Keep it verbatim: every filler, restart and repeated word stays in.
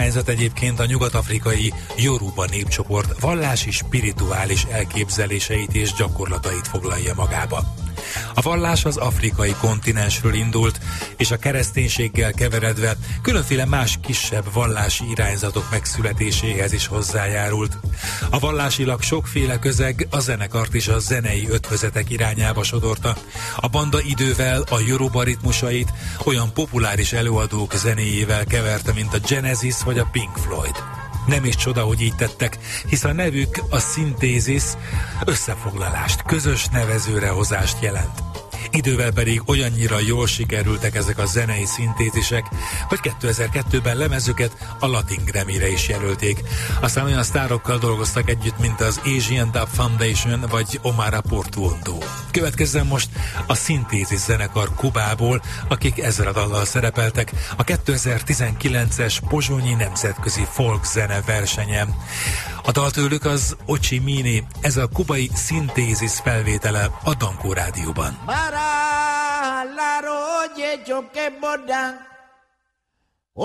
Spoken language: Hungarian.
irányzat egyébként a nyugat-afrikai Yoruba népcsoport vallási spirituális elképzeléseit és gyakorlatait foglalja magába. A vallás az afrikai kontinensről indult, és a kereszténységgel keveredve különféle más kisebb vallási irányzatok megszületéséhez is hozzájárult. A vallásilag sokféle közeg a zenekart is a zenei ötvözetek irányába sodorta. A banda idővel a Yoruba ritmusait olyan populáris előadók zenéjével keverte, mint a Genesis vagy a Pink Floyd. Nem is csoda, hogy így tettek, hisz a nevük, a szintézis, összefoglalást, közös nevezőre hozást jelent. Idővel pedig olyannyira jól sikerültek ezek a zenei szintézisek, hogy kétezer-kettőben lemezüket a Latin Grammy-re is jelölték. Aztán olyan sztárokkal dolgoztak együtt, mint az Asian Dub Foundation vagy Omar Portuondo. Következzen most a Szintézis zenekar Kubából, akik ezzel a dallal szerepeltek a kétezer-tizenkilences Pozsonyi Nemzetközi Folk Zene versenyen. A dal tőlük az Ochi Mini, ez a kubai Szintézis felvétele a Dankó Rádióban. Para la roye yo que bodan